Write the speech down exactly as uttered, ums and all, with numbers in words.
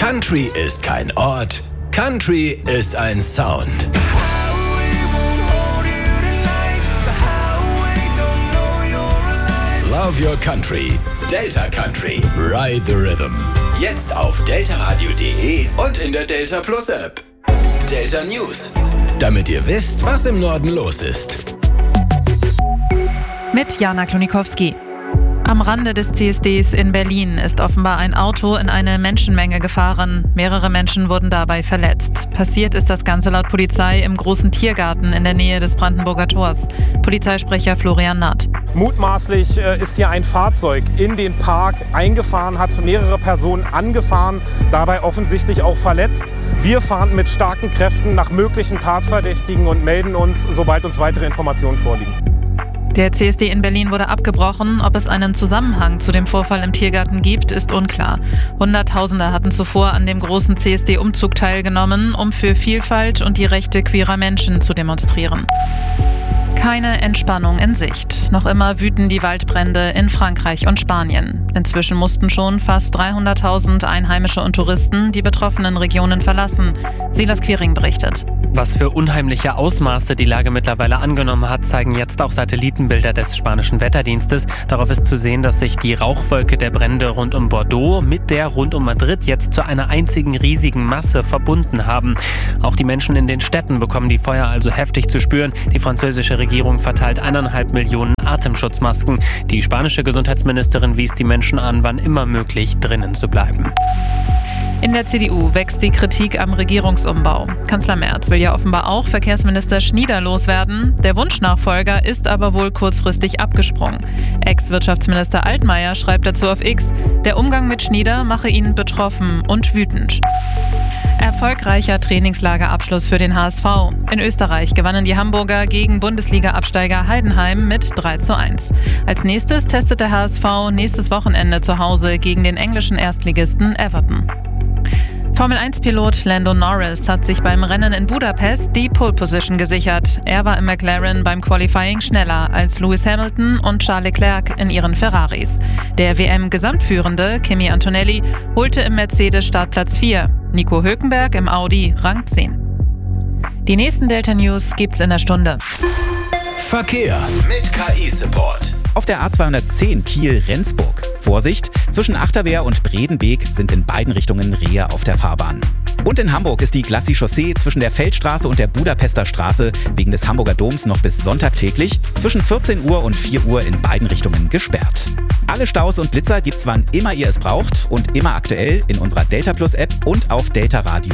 Country ist kein Ort, Country ist ein Sound. Love your country. Delta Country. Ride the Rhythm. Jetzt auf deltaradio punkt de und in der Delta Plus App. Delta News. Damit ihr wisst, was im Norden los ist. Mit Jana Klonikowski. Am Rande des C S Ds in Berlin ist offenbar ein Auto in eine Menschenmenge gefahren. Mehrere Menschen wurden dabei verletzt. Passiert ist das Ganze laut Polizei im großen Tiergarten in der Nähe des Brandenburger Tors. Polizeisprecher Florian Naht. Mutmaßlich äh, ist hier ein Fahrzeug in den Park eingefahren, hat mehrere Personen angefahren, dabei offensichtlich auch verletzt. Wir fahren mit starken Kräften nach möglichen Tatverdächtigen und melden uns, sobald uns weitere Informationen vorliegen. Der C S D in Berlin wurde abgebrochen. Ob es einen Zusammenhang zu dem Vorfall im Tiergarten gibt, ist unklar. Hunderttausende hatten zuvor an dem großen C S D-Umzug teilgenommen, um für Vielfalt und die Rechte queerer Menschen zu demonstrieren. Keine Entspannung in Sicht. Noch immer wüten die Waldbrände in Frankreich und Spanien. Inzwischen mussten schon fast dreihunderttausend Einheimische und Touristen die betroffenen Regionen verlassen. Silas Quiring berichtet. Was für unheimliche Ausmaße die Lage mittlerweile angenommen hat, zeigen jetzt auch Satellitenbilder des spanischen Wetterdienstes. Darauf ist zu sehen, dass sich die Rauchwolke der Brände rund um Bordeaux mit der rund um Madrid jetzt zu einer einzigen riesigen Masse verbunden haben. Auch die Menschen in den Städten bekommen die Feuer also heftig zu spüren. Die französische Regierung verteilt eineinhalb Millionen Atemschutzmasken. Die spanische Gesundheitsministerin wies die Menschen an, wann immer möglich drinnen zu bleiben. In der C D U wächst die Kritik am Regierungsumbau. Kanzler Merz will ja offenbar auch Verkehrsminister Schnieder loswerden. Der Wunschnachfolger ist aber wohl kurzfristig abgesprungen. Ex-Wirtschaftsminister Altmaier schreibt dazu auf X, der Umgang mit Schnieder mache ihn betroffen und wütend. Erfolgreicher Trainingslagerabschluss für den H S V. In Österreich gewannen die Hamburger gegen Bundesliga-Absteiger Heidenheim mit drei zu eins. Als nächstes testet der H S V nächstes Wochenende zu Hause gegen den englischen Erstligisten Everton. Formel eins Pilot Lando Norris hat sich beim Rennen in Budapest die Pole Position gesichert. Er war im McLaren beim Qualifying schneller als Lewis Hamilton und Charles Leclerc in ihren Ferraris. Der W M-Gesamtführende Kimi Antonelli holte im Mercedes Startplatz vier. Nico Hülkenberg im Audi Rang zehn. Die nächsten Delta News gibt's in der Stunde. Verkehr mit K I-Support. Auf der A zweihundertzehn Kiel-Rendsburg. Vorsicht, zwischen Achterwehr und Bredenbeek sind in beiden Richtungen Rehe auf der Fahrbahn. Und in Hamburg ist die Glacis-Chaussee zwischen der Feldstraße und der Budapester Straße wegen des Hamburger Doms noch bis Sonntag täglich zwischen vierzehn Uhr und vier Uhr in beiden Richtungen gesperrt. Alle Staus und Blitzer gibt's wann immer ihr es braucht und immer aktuell in unserer Delta Plus App und auf deltaradio